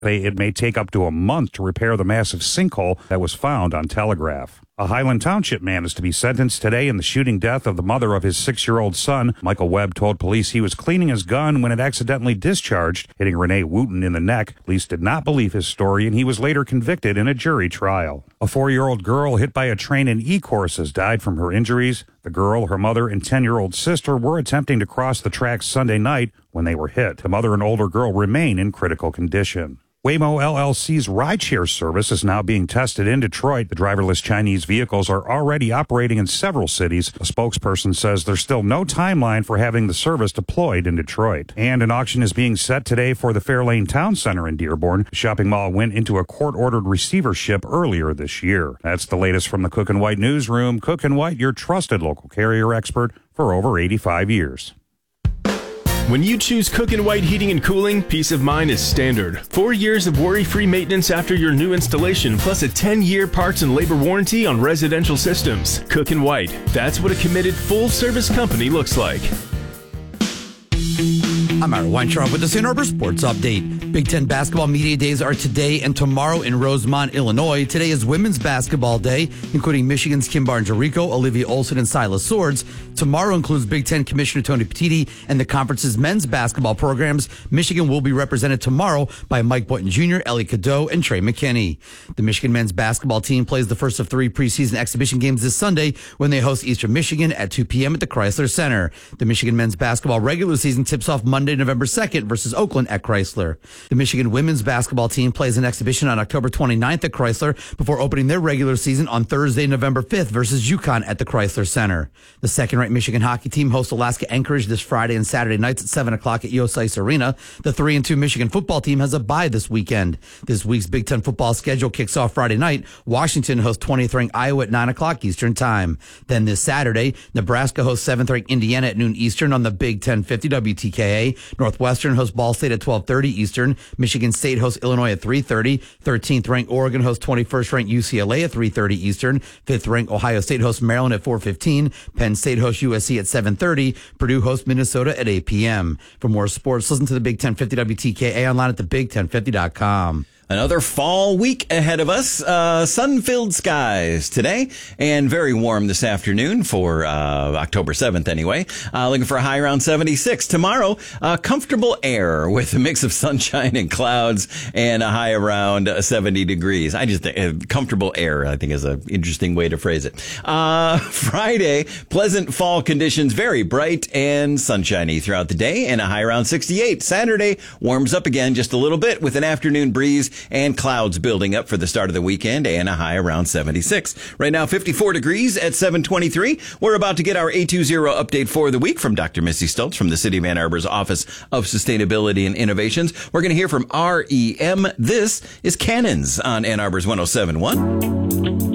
It may take up to a month to repair the massive sinkhole that was found on Telegraph. A Highland Township man is to be sentenced today in the shooting death of the mother of his 6-year-old son. Michael Webb told police he was cleaning his gun when it accidentally discharged, hitting Renee Wooten in the neck. Police did not believe his story, and he was later convicted in a jury trial. A 4-year-old girl hit by a train in Ecorse has died from her injuries. The girl, her mother, and 10-year-old sister were attempting to cross the tracks Sunday night when they were hit. The mother and older girl remain in critical condition. Waymo LLC's rideshare service is now being tested in Detroit. The driverless Chinese vehicles are already operating in several cities. A spokesperson says there's still no timeline for having the service deployed in Detroit. And an auction is being set today for the Fairlane Town Center in Dearborn. The shopping mall went into a court-ordered receivership earlier this year. That's the latest from the Cook & White newsroom. Cook & White, your trusted local carrier expert for over 85 years. When you choose Cook & White Heating and Cooling, peace of mind is standard. 4 years of worry-free maintenance after your new installation, plus a 10-year parts and labor warranty on residential systems. Cook & White. That's what a committed full-service company looks like. I'm Ira Weintraub with the Ann Arbor Sports Update. Big Ten basketball media days are today and tomorrow in Rosemont, Illinois. Today is Women's Basketball Day, including Michigan's Kim Barnes-Jericho, Olivia Olson, and Silas Swords. Tomorrow includes Big Ten Commissioner Tony Petitti and the conference's men's basketball programs. Michigan will be represented tomorrow by Mike Boynton Jr., Ellie Cadeau, and Trey McKinney. The Michigan men's basketball team plays the first of 3 preseason exhibition games this Sunday when they host Eastern Michigan at 2 p.m. at the Chrysler Center. The Michigan men's basketball regular season tips off Monday, November 2nd versus Oakland at Chrysler. The Michigan women's basketball team plays an exhibition on October 29th at Chrysler before opening their regular season on Thursday, November 5th versus UConn at the Chrysler Center. The second-rate Michigan hockey team hosts Alaska Anchorage this Friday and Saturday nights at 7 o'clock at Yosice Arena. The 3-2 Michigan football team has a bye this weekend. This week's Big Ten football schedule kicks off Friday night. Washington hosts 20th-ranked Iowa at 9 o'clock Eastern Time. Then this Saturday, Nebraska hosts 7th-ranked Indiana at noon Eastern on the Big Ten 50 WTKA. Northwestern hosts Ball State at 12:30 Eastern. Michigan State hosts Illinois at 3:30. 13th-ranked Oregon hosts 21st-ranked UCLA at 3:30 Eastern. 5th-ranked Ohio State hosts Maryland at 4:15. Penn State hosts USC at 7:30. Purdue hosts Minnesota at 8 p.m. For more sports, listen to the Big Ten 50 WTKA online at thebig1050.com. Another fall week ahead of us. Sun-filled skies today and very warm this afternoon for October 7th anyway. Looking for a high around 76. Tomorrow, comfortable air with a mix of sunshine and clouds and a high around 70 degrees. I just think comfortable air, I think, is an interesting way to phrase it. Friday, pleasant fall conditions, very bright and sunshiny throughout the day and a high around 68. Saturday warms up again just a little bit with an afternoon breeze and clouds building up for the start of the weekend and a high around 76. Right now, 54 degrees at 7:23. We're about to get our A20 update for the week from Dr. Missy Stoltz from the City of Ann Arbor's Office of Sustainability and Innovations. We're going to hear from REM. This is Cannons on Ann Arbor's 107.1.